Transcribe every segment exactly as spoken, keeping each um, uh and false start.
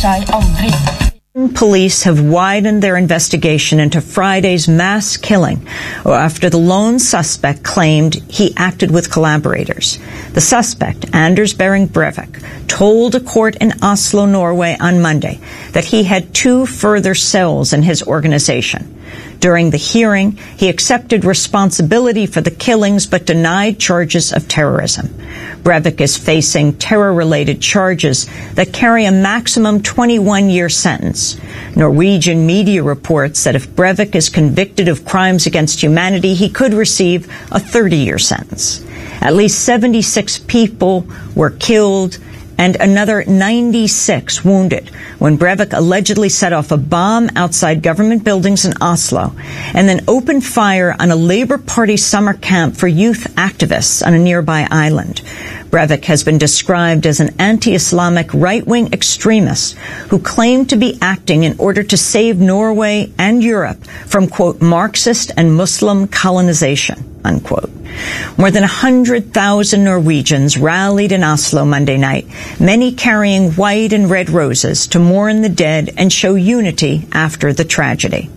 seg aldri. Police have widened their investigation into Friday's mass killing after the lone suspect claimed he acted with collaborators. The suspect, Anders Behring Breivik, told a court in Oslo, Norway on Monday that he had two further cells in his organization. During the hearing, he accepted responsibility for the killings but denied charges of terrorism. Breivik is facing terror-related charges that carry a maximum twenty-one year sentence. Norwegian media reports that if Breivik is convicted of crimes against humanity, he could receive a thirty year sentence. At least seventy-six people were killed and another ninety-six wounded when Breivik allegedly set off a bomb outside government buildings in Oslo and then opened fire on a Labour Party summer camp for youth activists on a nearby island. Breivik has been described as an anti-Islamic right-wing extremist who claimed to be acting in order to save Norway and Europe from, quote, Marxist and Muslim colonization, unquote. More than one hundred thousand Norwegians rallied in Oslo Monday night, many carrying white and red roses to mourn the dead and show unity after the tragedy.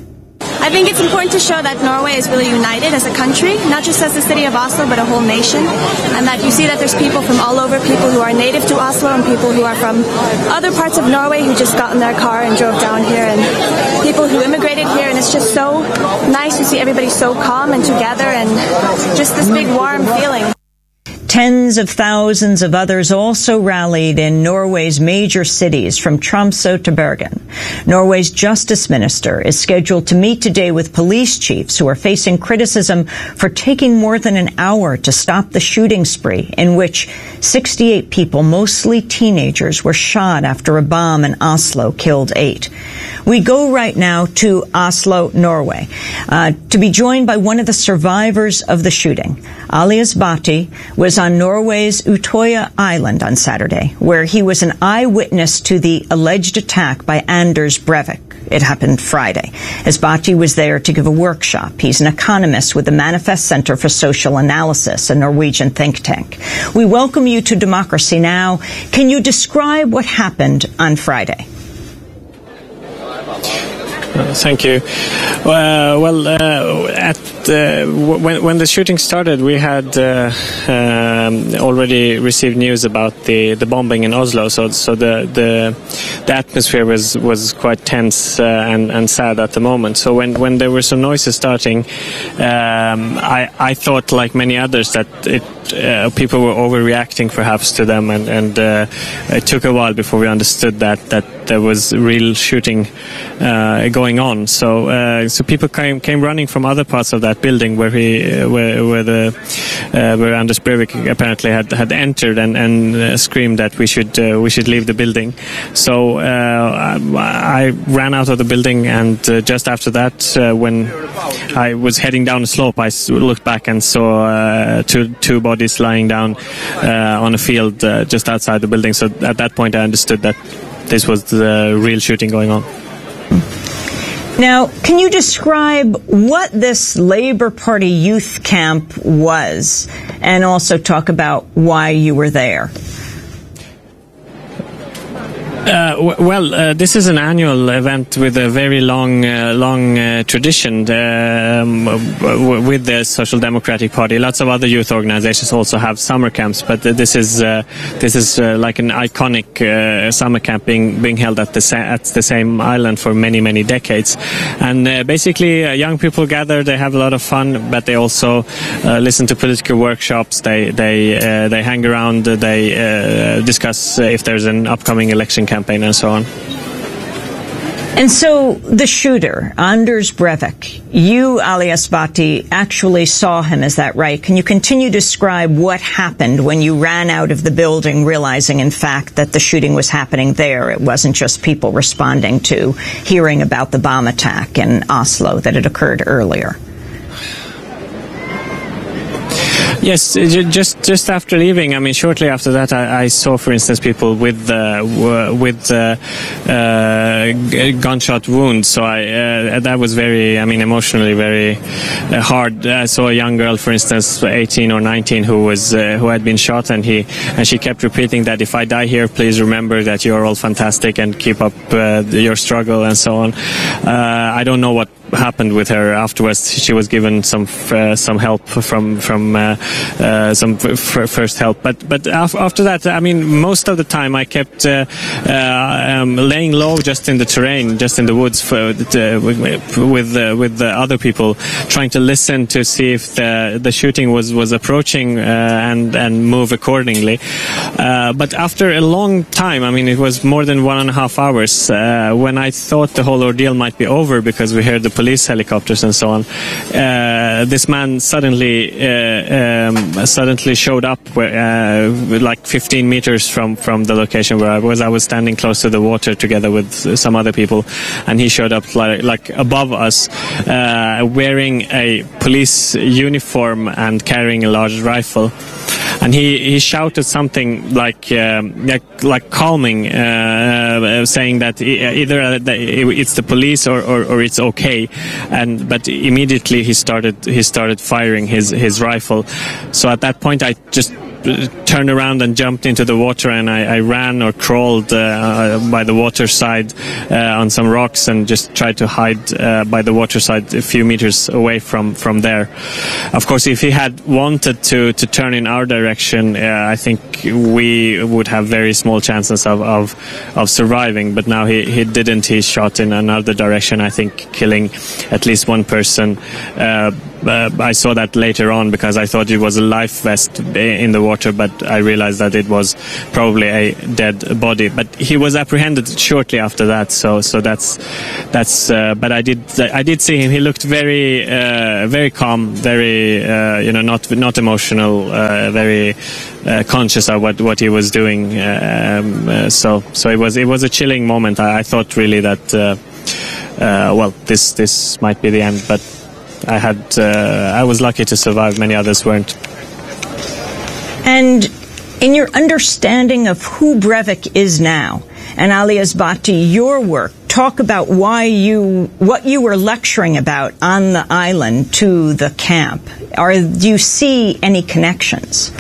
I think it's important to show that Norway is really united as a country, not just as the city of Oslo, but a whole nation, and that you see that there's people from all over, people who are native to Oslo and people who are from other parts of Norway who just got in their car and drove down here, and people who immigrated here, and it's just so nice to see everybody so calm and together and just this big warm feeling. Tens of thousands of others also rallied in Norway's major cities, from Tromsø to Bergen. Norway's justice minister is scheduled to meet today with police chiefs who are facing criticism for taking more than an hour to stop the shooting spree in which sixty-eight people, mostly teenagers, were shot after a bomb in Oslo killed eight. We go right now to Oslo, Norway, uh, to be joined by one of the survivors of the shooting. Ali Asbati was on Norway's Utøya Island on Saturday, where he was an eyewitness to the alleged attack by Anders Breivik. It happened Friday. Asbati was there to give a workshop. He's an economist with the Manifest Center for Social Analysis, a Norwegian think tank. We welcome you to Democracy Now! Can you describe what happened on Friday? Uh, thank you. Uh, well, uh, at uh, when when the shooting started, we had uh, um, already received news about the, the bombing in Oslo. So so the the, the atmosphere was, was quite tense uh, and and sad at the moment. So when, when there were some noises starting, um, I I thought, like many others, that it uh, people were overreacting perhaps to them, and and uh, it took a while before we understood that that there was real shooting uh, going on. So uh, so people came came running from other parts of that building where he uh, where where the uh, where Anders Breivik apparently had had entered, and and uh, screamed that we should uh, we should leave the building. So uh, I, I ran out of the building, and uh, just after that, uh, when I was heading down the slope, I looked back and saw uh, two two bodies lying down uh, on a field uh, just outside the building. So at that point, I understood that this was the real shooting going on. Now, can you describe what this Labour Party youth camp was, and also talk about why you were there? Uh, w- well, uh, this is an annual event with a very long, uh, long uh, tradition um, w- with the Social Democratic Party. Lots of other youth organizations also have summer camps, but uh, this is uh, this is uh, like an iconic uh, summer camp being being held at the sa- at the same island for many many decades. And uh, basically, uh, young people gather. They have a lot of fun, but they also uh, listen to political workshops. They they uh, they hang around. They uh, discuss uh, if there's an upcoming election campaign and so on. And so the shooter, Anders Breivik, you, Ali Asbati, actually saw him, is that right? Can you continue to describe what happened when you ran out of the building, realizing, in fact, that the shooting was happening there? It wasn't just people responding to hearing about the bomb attack in Oslo that had occurred earlier. Yes, just just after leaving, I mean, shortly after that, I, I saw, for instance, people with uh, with uh, uh, gunshot wounds. So I uh, that was very, I mean, emotionally very uh, hard. I saw a young girl, for instance, eighteen or nineteen, who was uh, who had been shot, and he and she kept repeating that if I die here, please remember that you are all fantastic and keep up uh, your struggle and so on. Uh, I don't know what happened with her afterwards. She was given some uh, some help from from uh, uh, some f- first help, but but af- after that, I mean, most of the time I kept uh, uh, um, laying low, just in the terrain, just in the woods, for, uh, with with, uh, with the other people, trying to listen to see if the the shooting was was approaching uh, and and move accordingly. Uh, but after a long time, I mean, it was more than one and a half hours uh, when I thought the whole ordeal might be over, because we heard the police helicopters and so on. Uh, this man suddenly uh, um, suddenly showed up where, uh, like fifteen meters from, from the location where I was. I was standing close to the water together with some other people, and he showed up like, like above us, uh, wearing a police uniform and carrying a large rifle. And he, he shouted something like um, like, like calming, uh, uh, saying that either it's the police or, or, or it's okay. And but immediately he started he started firing his his rifle. So at that point I just turned around and jumped into the water, and I, I ran or crawled uh, by the water side uh, on some rocks, and just tried to hide uh, by the water side a few meters away from, from there. Of course, if he had wanted to, to turn in our direction, uh, I think we would have very small chances of, of, of surviving. But now he, he didn't. He shot in another direction, I think, killing at least one person. Uh, Uh, I saw that later on, because I thought it was a life vest in the water, but I realized that it was probably a dead body. But he was apprehended shortly after that, so so that's that's. Uh, but I did I did see him. He looked very uh, very calm, very uh, you know not not emotional, uh, very uh, conscious of what, what he was doing. Um, uh, so so it was it was a chilling moment. I, I thought really that uh, uh, well this this might be the end, but. I had, uh, I was lucky to survive. Many others weren't. And in your understanding of who Breivik is now, and Ali Esbati, your work, talk about why you, what you were lecturing about on the island to the camp. Are, do you see any connections?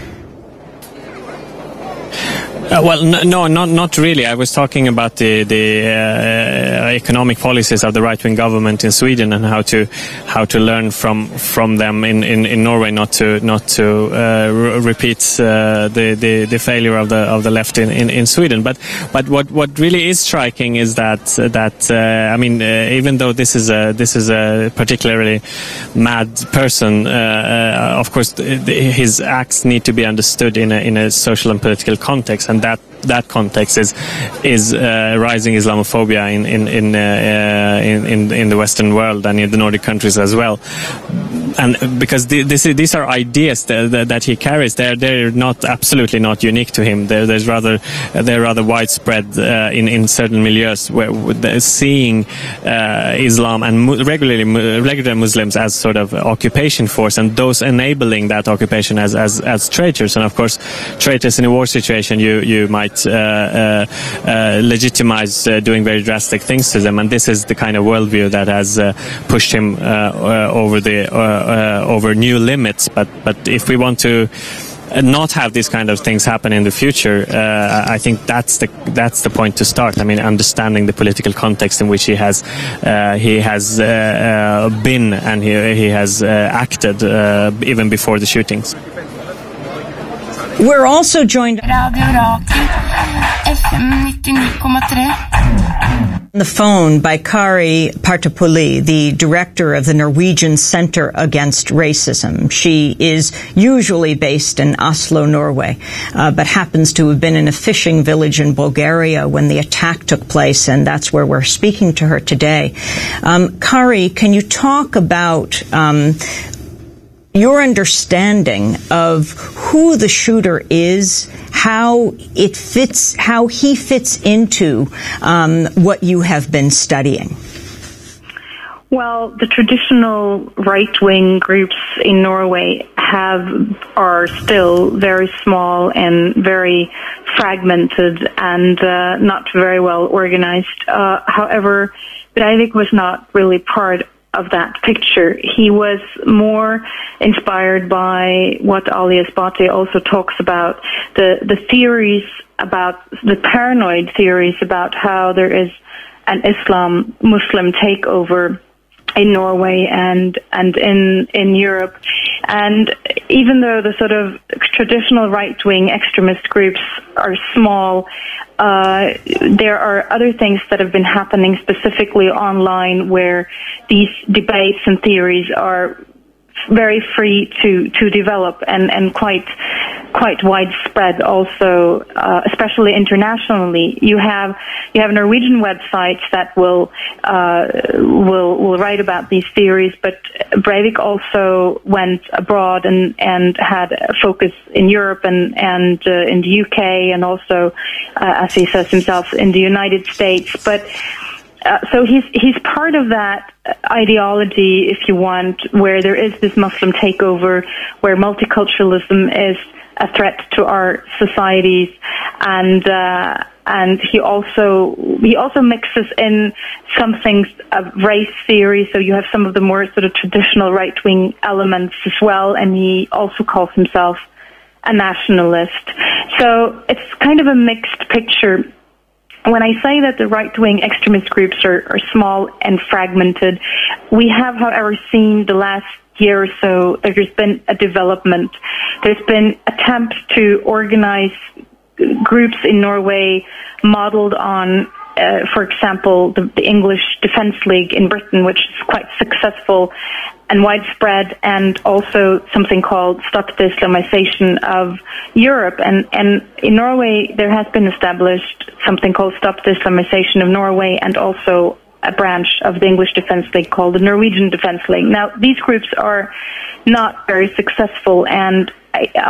Uh, well, no, not not really. I was talking about the the uh, economic policies of the right-wing government in Sweden, and how to how to learn from from them in, in, in Norway, not to not to uh, re- repeat uh, the, the the failure of the of the left in, in, in Sweden. But but what, what really is striking is that that uh, I mean, uh, even though this is a this is a particularly mad person, uh, uh, of course the, the, his acts need to be understood in a in a social and political context. And that that context is is uh, rising Islamophobia in in in, uh, in in in the Western world and in the Nordic countries as well. And because the, this, these are ideas that, that he carries, they're they're not absolutely not unique to him. They're, there's rather they're rather widespread uh, in in certain milieus, where seeing uh, Islam and mu- regularly regular Muslims as sort of occupation force, and those enabling that occupation as as as traitors. And of course, traitors in a war situation, you you might uh, uh, uh, legitimize uh, doing very drastic things to them. And this is the kind of worldview that has uh, pushed him uh, uh, over the uh, uh, over new limits. But but if we want to not have these kind of things happen in the future, uh, I think that's the that's the point to start. I mean, understanding the political context in which he has uh, he has uh, uh, been and he he has uh, acted uh, even before the shootings. We're also joined Radio Rakel F M ninety-nine point three on the phone by Kari Partapuli, the director of the Norwegian Center Against Racism. She is usually based in Oslo, Norway, uh, but happens to have been in a fishing village in Bulgaria when the attack took place, and that's where we're speaking to her today. Um, Kari, can you talk about um, your understanding of who the shooter is, how it fits, how he fits into um, what you have been studying? Well, the traditional right-wing groups in Norway have are still very small and very fragmented and uh, not very well organized. Uh, however, Breivik was not really part of that picture. He was more inspired by what Ali Esbati also talks about, the, the theories about, the paranoid theories about how there is an Islam Muslim takeover in Norway and and in in Europe. And even though the sort of traditional right-wing extremist groups are small, uh, there are other things that have been happening specifically online where these debates and theories are very free to, to develop and, and quite quite widespread also, uh, especially internationally. You have you have Norwegian websites that will uh, will will write about these theories, but Breivik also went abroad and, and had a focus in Europe and and uh, in the U K and also, uh, as he says himself, in the United States. But Uh, so he's he's part of that ideology, if you want, where there is this Muslim takeover, where multiculturalism is a threat to our societies, and uh, and he also he also mixes in some things of race theory. So you have some of the more sort of traditional right wing elements as well, and he also calls himself a nationalist. So it's kind of a mixed picture. When I say that the right-wing extremist groups are, are small and fragmented, we have, however, seen the last year or so that there's been a development. There's been attempts to organize groups in Norway modeled on, uh, for example, the, the English Defence League in Britain, which is quite successful and widespread, and also something called Stop the Islamization of Europe. And, and in Norway, there has been established something called Stop the Islamization of Norway, and also a branch of the English Defence League called the Norwegian Defence League. Now, these groups are not very successful, and